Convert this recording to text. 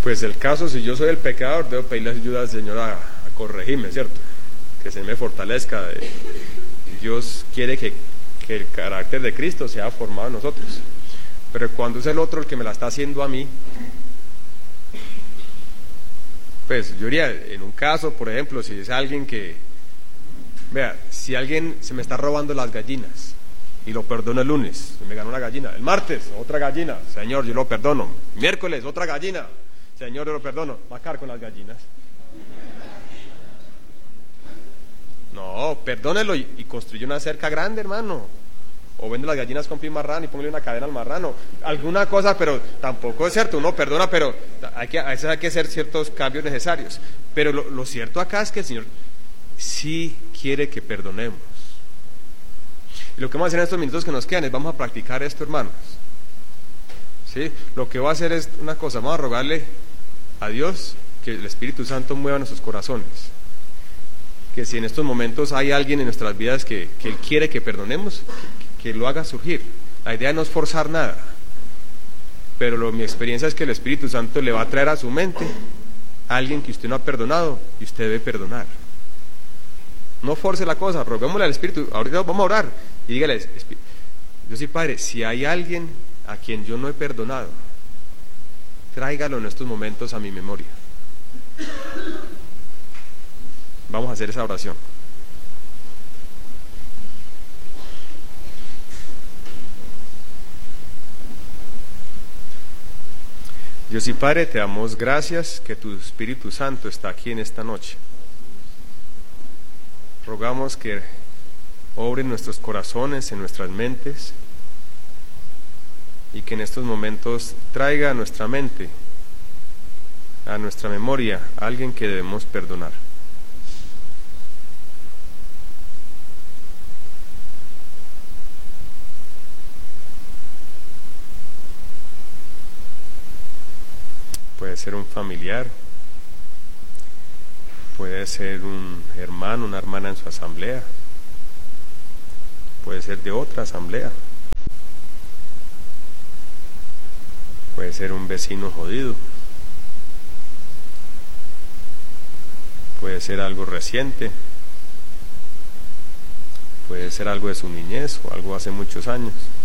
Pues el caso, si yo soy el pecador, debo pedirle ayuda al Señor a corregirme, ¿cierto? Que se me fortalezca. Dios quiere que el carácter de Cristo sea formado en nosotros. Pero cuando es el otro el que me la está haciendo a mí, pues yo diría, en un caso, por ejemplo, si es alguien que, vea, si alguien se me está robando las gallinas y lo perdono el lunes, me ganó una gallina, el martes, otra gallina, Señor, yo lo perdono, miércoles, otra gallina, Señor, yo lo perdono, va a caer con las gallinas. No, perdónelo y construye una cerca grande, hermano. O vende las gallinas con pin marrano y póngale una cadena al marrano. Alguna cosa, pero tampoco es cierto, uno perdona, pero a veces hay que hacer ciertos cambios necesarios. Pero lo cierto acá es que el Señor sí quiere que perdonemos. Y lo que vamos a hacer en estos minutos que nos quedan es vamos a practicar esto, hermanos. ¿Sí? Lo que voy a hacer es una cosa, vamos a rogarle a Dios que el Espíritu Santo mueva nuestros corazones. Que si en estos momentos hay alguien en nuestras vidas que Él quiere que perdonemos, que lo haga surgir. La idea no es forzar nada, pero mi experiencia es que el Espíritu Santo le va a traer a su mente a alguien que usted no ha perdonado y usted debe perdonar. No force la cosa, roguémosle al Espíritu. Ahorita vamos a orar y dígale, Dios y Padre, si hay alguien a quien yo no he perdonado, tráigalo en estos momentos a mi memoria. Vamos a hacer esa oración. Dios y Padre, te damos gracias que tu Espíritu Santo está aquí en esta noche. Rogamos que obre en nuestros corazones, en nuestras mentes, y que en estos momentos traiga a nuestra mente, a nuestra memoria, a alguien que debemos perdonar. Puede ser un familiar, puede ser un hermano, una hermana en su asamblea, puede ser de otra asamblea, puede ser un vecino jodido, puede ser algo reciente, puede ser algo de su niñez o algo hace muchos años.